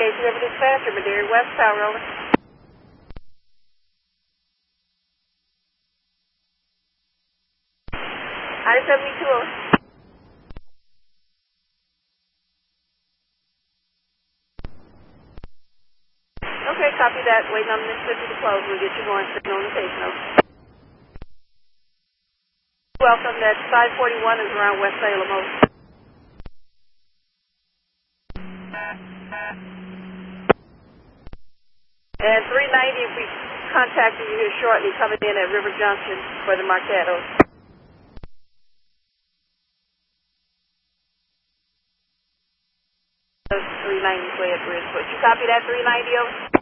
Casey River Dispatcher, Madeira West, Tower, over. I-72, over. Okay, copy that. Waiting on Mississippi to close. We'll get you going. Signal notation, over. Welcome. That 541 is around West Salem, over. And 390 will be contacting you here shortly, coming in at River Junction for the Marquette, over. 390 Flair Bridge. But you copy that 390, over?